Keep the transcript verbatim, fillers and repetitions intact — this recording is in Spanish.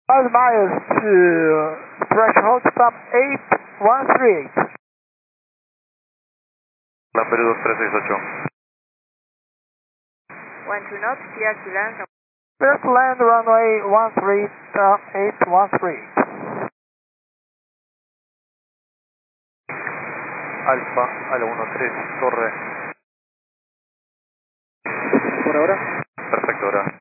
five miles to threshold stop eight one three eight. La Perú dos tres seis ocho. one two knots, clear to land. Clear to land runway one three eight one three. Alfa, al uno tres, torre. ¿Por ahora? Perfecto, ahora.